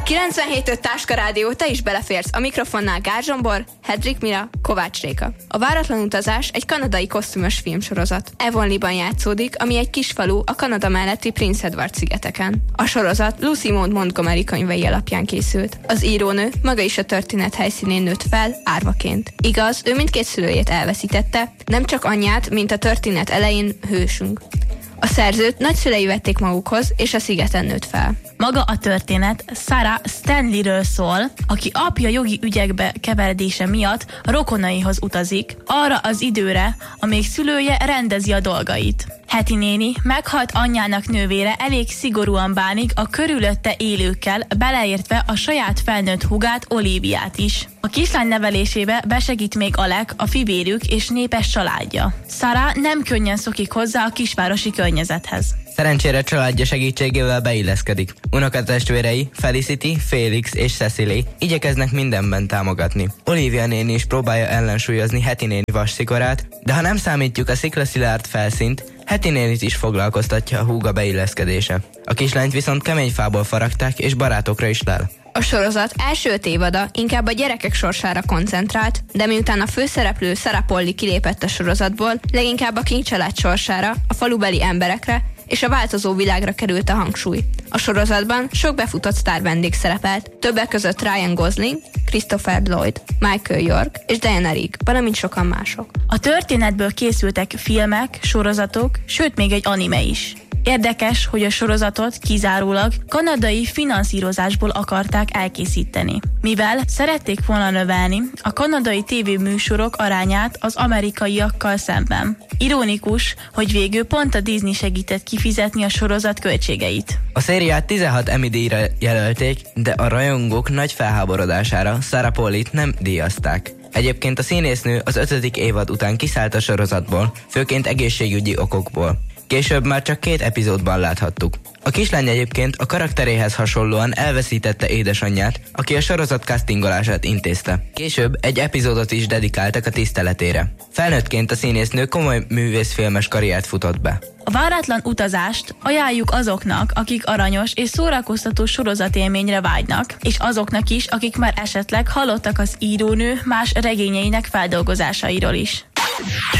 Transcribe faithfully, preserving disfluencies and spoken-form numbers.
kilencvenhét öt Táska Rádió, te is beleférsz a mikrofonnál Gál Zsombor, Hedrik Mira, Kovács Réka. A Váratlan utazás egy kanadai kosztümös filmsorozat. Avonlea-ban játszódik, ami egy kis falu a Kanada melletti Prince Edward szigeteken. A sorozat Lucy Maud Montgomery könyvei alapján készült. Az írónő maga is a történet helyszínén nőtt fel, árvaként. Igaz, ő mindkét szülőjét elveszítette, nem csak anyját, mint a történet elején hősünk. A szerzőt nagyszülei vették magukhoz, és a szigeten nőtt fel. Maga a történet Sarah Stanleyről szól, aki apja jogi ügyekbe keveredése miatt rokonaihoz utazik, arra az időre, amíg szülője rendezi a dolgait. Hetty néni meghalt anyjának nővére elég szigorúan bánik a körülötte élőkkel, beleértve a saját felnőtt húgát, Oliviát is. A kislány nevelésébe besegít még Alec, a fivérük és népes családja. Sarah nem könnyen szokik hozzá a kisvárosi környezethez. Szerencsére családja segítségével beilleszkedik. Unokatestvérei, Felicity, Felix és Cecily igyekeznek mindenben támogatni. Olivia néni is próbálja ellensúlyozni Hetty néni vasszikorát, de ha nem számítjuk a sziklaszilárd felszínt, Hetty nénit is foglalkoztatja a húga beilleszkedése. A kislányt viszont kemény fából faragták, és barátokra is lel. A sorozat első öt évada inkább a gyerekek sorsára koncentrált, de miután a főszereplő Sarah Polley kilépett a sorozatból, leginkább a King család sorsára, a falubeli emberekre és a változó világra került a hangsúly. A sorozatban sok befutott sztár vendég szerepelt, többek között Ryan Gosling, Christopher Lloyd, Michael York és Diana Rigg, valamint sokan mások. A történetből készültek filmek, sorozatok, sőt még egy anime is. Érdekes, hogy a sorozatot kizárólag kanadai finanszírozásból akarták elkészíteni, mivel szerették volna növelni a kanadai tévéműsorok arányát az amerikaiakkal szemben. Ironikus, hogy végül pont a Disney segített kifizetni a sorozat költségeit. A szériát tizenhat Emmy-díjra jelölték, de a rajongók nagy felháborodására Sarah Polleyt nem díjazták. Egyébként a színésznő az ötödik évad után kiszállt a sorozatból, főként egészségügyi okokból. Később már csak két epizódban láthattuk. A kislány egyébként a karakteréhez hasonlóan elveszítette édesanyját, aki a sorozat castingolását intézte. Később egy epizódot is dedikáltak a tiszteletére. Felnőttként a színésznő komoly művészfilmes karriert futott be. A Váratlan utazást ajánljuk azoknak, akik aranyos és szórakoztató sorozatélményre vágynak, és azoknak is, akik már esetleg hallottak az írónő más regényeinek feldolgozásairól is.